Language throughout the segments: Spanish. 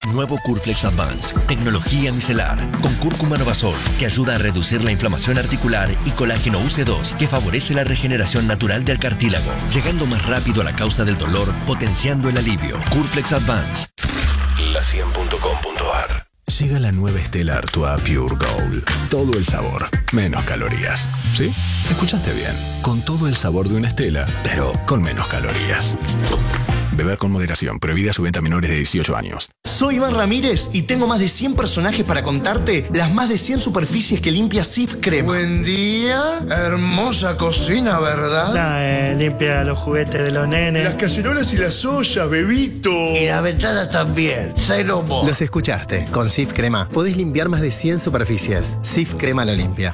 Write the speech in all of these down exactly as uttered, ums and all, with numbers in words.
Nuevo Curflex Advance, tecnología micelar, con cúrcuma Novasol, que ayuda a reducir la inflamación articular, y colágeno U C dos, que favorece la regeneración natural del cartílago, llegando más rápido a la causa del dolor, potenciando el alivio. Curflex Advance. La cien punto com punto ar. Llega la nueva Stella Artois Pure Gold. Todo el sabor, menos calorías. ¿Sí? Escuchaste bien. Con todo el sabor de una Stella, pero con menos calorías. Beber con moderación. Prohibida su venta a menores de dieciocho años. Soy Iván Ramírez y tengo más de cien personajes para contarte las más de cien superficies que limpia Cif Crema. Buen día. Hermosa cocina, ¿verdad? Nah, eh, limpia los juguetes de los nenes. Las cacerolas y las ollas, bebito. Y la ventana también. Say no more. Los escuchaste. Con Cif Crema podés limpiar más de cien superficies. Cif Crema lo limpia.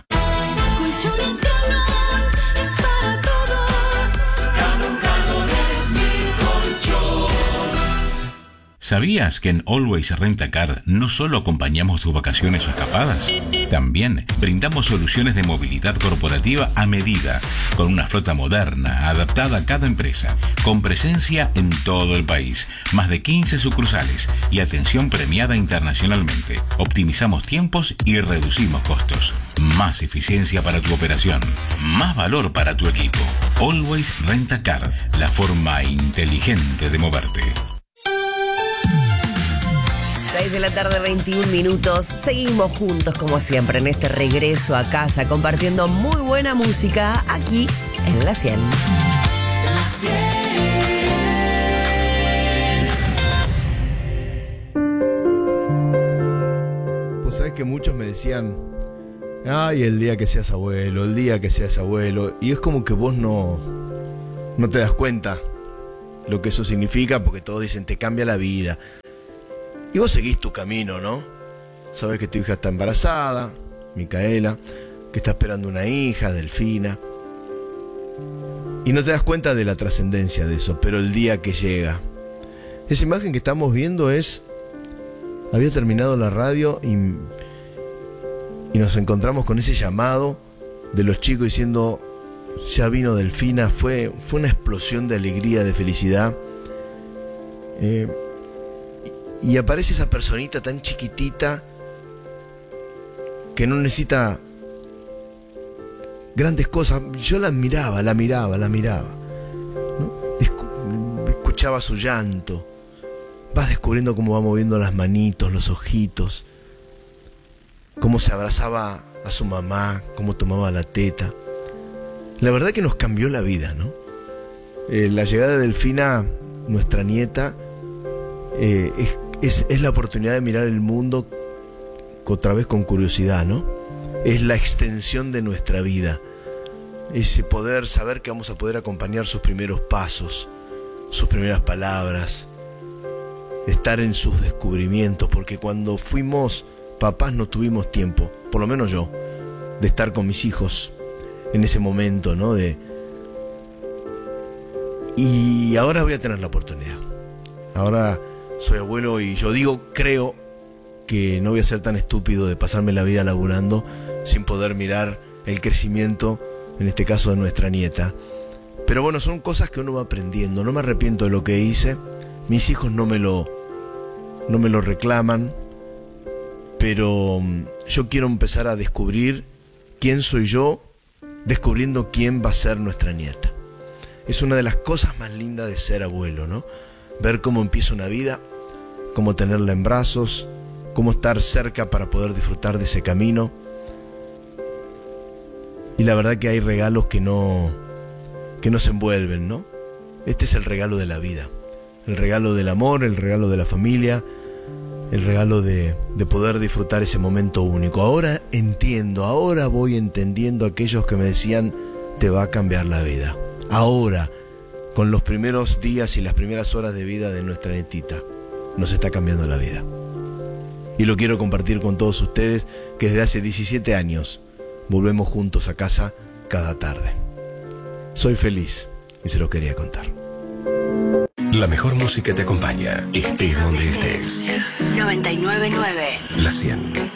¿Sabías que en Always Rent a Car no solo acompañamos tus vacaciones o escapadas? También brindamos soluciones de movilidad corporativa a medida, con una flota moderna, adaptada a cada empresa, con presencia en todo el país, más de quince sucursales y atención premiada internacionalmente. Optimizamos tiempos y reducimos costos. Más eficiencia para tu operación, más valor para tu equipo. Always Rent a Car, la forma inteligente de moverte. seis de la tarde, veintiún minutos. Seguimos juntos como siempre en este regreso a casa, compartiendo muy buena música aquí en La cien. La cien. Pues sabes que muchos me decían, ay, el día que seas abuelo, el día que seas abuelo. Y es como que vos no, no te das cuenta lo que eso significa, porque todos dicen, te cambia la vida. Y vos seguís tu camino, ¿no? Sabés que tu hija está embarazada, Micaela, que está esperando una hija, Delfina. Y no te das cuenta de la trascendencia de eso, pero el día que llega. Esa imagen que estamos viendo es... Había terminado la radio y, y nos encontramos con ese llamado de los chicos diciendo, ya vino Delfina. Fue, fue una explosión de alegría, de felicidad. Eh... Y aparece esa personita tan chiquitita que no necesita grandes cosas. Yo la miraba, la miraba, la miraba, ¿no? Escu- escuchaba su llanto. Vas descubriendo cómo va moviendo las manitos, los ojitos, cómo se abrazaba a su mamá, cómo tomaba la teta. La verdad que nos cambió la vida, ¿no? Eh, la llegada de Delfina, nuestra nieta, eh, es Es, es la oportunidad de mirar el mundo otra vez con curiosidad, ¿no? Es la extensión de nuestra vida. Ese poder saber que vamos a poder acompañar sus primeros pasos, sus primeras palabras, estar en sus descubrimientos, porque cuando fuimos papás no tuvimos tiempo, por lo menos yo, de estar con mis hijos en ese momento, ¿no? De... Y ahora voy a tener la oportunidad. Ahora... soy abuelo y yo digo, creo que no voy a ser tan estúpido de pasarme la vida laburando sin poder mirar el crecimiento, en este caso de nuestra nieta. Pero bueno, son cosas que uno va aprendiendo. No me arrepiento de lo que hice. Mis hijos no me lo, no me lo reclaman. Pero yo quiero empezar a descubrir quién soy yo, descubriendo quién va a ser nuestra nieta. Es una de las cosas más lindas de ser abuelo, ¿no? Ver cómo empieza una vida, cómo tenerla en brazos, cómo estar cerca para poder disfrutar de ese camino. Y la verdad que hay regalos que no, que no se envuelven, ¿no? Este es el regalo de la vida, el regalo del amor, el regalo de la familia, el regalo de, de poder disfrutar ese momento único. Ahora entiendo, ahora voy entendiendo a aquellos que me decían, te va a cambiar la vida. Ahora, con los primeros días y las primeras horas de vida de nuestra nietita, nos está cambiando la vida. Y lo quiero compartir con todos ustedes, que desde hace diecisiete años volvemos juntos a casa cada tarde. Soy feliz y se lo quería contar. La mejor música te acompaña, estés donde estés. noventa y nueve punto nueve La cien.